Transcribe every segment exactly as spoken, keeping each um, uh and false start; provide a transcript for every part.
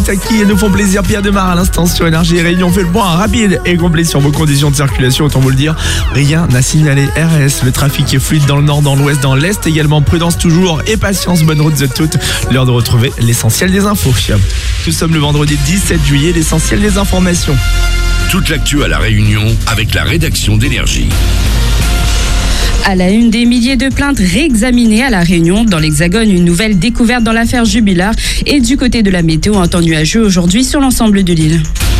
Taki nous font plaisir. Pierre Demar à l'instant sur Énergie Réunion. On fait le point rapide et complet sur vos conditions de circulation. Autant vous le dire, rien n'a signalé. R S, le trafic est fluide dans le nord, dans l'ouest, dans l'est. Également prudence toujours et patience. Bonne route de toutes. L'heure de retrouver l'essentiel des infos. Nous sommes le vendredi dix-sept juillet. L'essentiel des informations. Toute l'actu à La Réunion avec la rédaction d'Énergie. À la une, des milliers de plaintes réexaminées à La Réunion. Dans l'Hexagone, une nouvelle découverte dans l'affaire Jubilard. Et du côté de la météo, un temps nuageux aujourd'hui sur l'ensemble de l'île.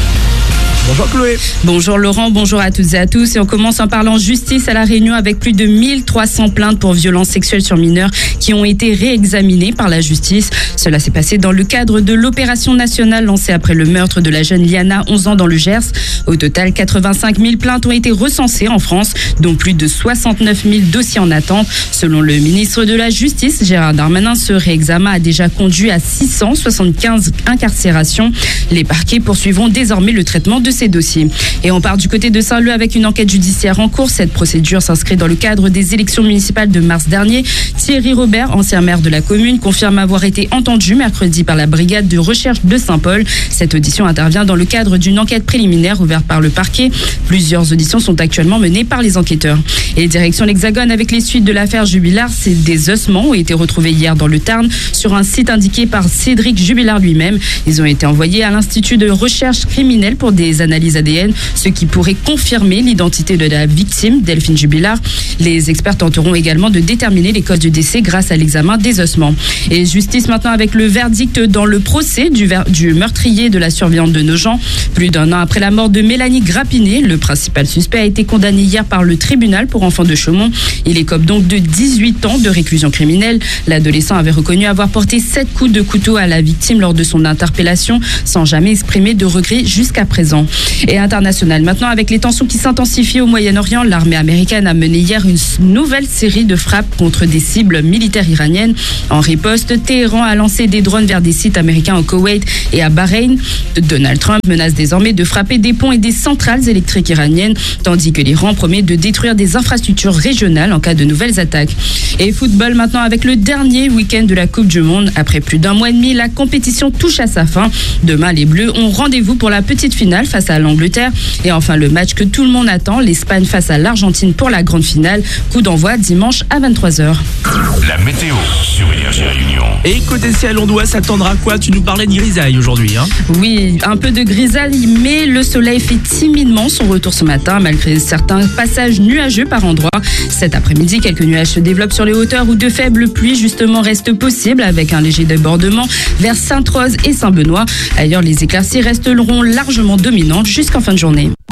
Bonjour Chloé. Bonjour Laurent, bonjour à toutes et à tous. Et on commence en parlant justice à La Réunion avec plus de mille trois cents plaintes pour violences sexuelles sur mineurs qui ont été réexaminées par la justice. Cela s'est passé dans le cadre de l'opération nationale lancée après le meurtre de la jeune Liana, onze ans, dans le Gers. Au total, quatre-vingt-cinq mille plaintes ont été recensées en France, dont plus de soixante-neuf mille dossiers en attente. Selon le ministre de la Justice, Gérard Darmanin, ce réexamen a déjà conduit à six cent soixante-quinze incarcérations. Les parquets poursuivront désormais le traitement de ces dossiers. Et on part du côté de Saint-Leu avec une enquête judiciaire en cours. Cette procédure s'inscrit dans le cadre des élections municipales de mars dernier. Thierry Robert, ancien maire de la commune, confirme avoir été entendu mercredi par la brigade de recherche de Saint-Paul. Cette audition intervient dans le cadre d'une enquête préliminaire ouverte par le parquet. Plusieurs auditions sont actuellement menées par les enquêteurs. Et direction l'Hexagone avec les suites de l'affaire Jubilard. Des ossements ont été retrouvés hier dans le Tarn sur un site indiqué par Cédric Jubilard lui-même. Ils ont été envoyés à l'Institut de recherche criminelle pour des analyses A D N, ce qui pourrait confirmer l'identité de la victime, Delphine Jubilard. Les experts tenteront également de déterminer les causes du décès grâce à l'examen des ossements. Et justice maintenant avec le verdict dans le procès du, ver- du meurtrier de la surveillante de Nogent. Plus d'un an après la mort de Mélanie Grappinet, le principal suspect a été condamné hier par le tribunal pour enfants de Chaumont. Il écope donc de dix-huit ans de réclusion criminelle. L'adolescent avait reconnu avoir porté sept coups de couteau à la victime lors de son interpellation, sans jamais exprimer de regret jusqu'à présent. Et international maintenant avec les tensions qui s'intensifient au Moyen-Orient, l'armée américaine a mené hier une nouvelle série de frappes contre des cibles militaires iraniennes. En riposte, Téhéran a lancé des drones vers des sites américains au Koweït et à Bahreïn. Donald Trump menace désormais de frapper des ponts et des centrales électriques iraniennes, tandis que l'Iran promet de détruire des infrastructures régionales en cas de nouvelles attaques. Et football maintenant avec le dernier week-end de la Coupe du Monde. Après plus d'un mois et demi, la compétition touche à sa fin. Demain, les Bleus ont rendez-vous pour la petite finale face à l'Angleterre. Et enfin, le match que tout le monde attend, l'Espagne face à l'Argentine pour la grande finale. Coup d'envoi dimanche à vingt-trois heures. La météo sur Énergie Réunion. Et côté ciel, on doit s'attendre à quoi? Tu nous parlais de grisaille aujourd'hui, hein? Oui, un peu de grisaille, mais le soleil fait timidement son retour ce matin, malgré certains passages nuageux par endroits. Cet après-midi, quelques nuages se développent sur les hauteurs où de faibles pluies justement restent possibles, avec un léger débordement vers Sainte-Rose et Saint-Benoît. Ailleurs, les éclaircies resteront largement dominantes jusqu'en fin de journée.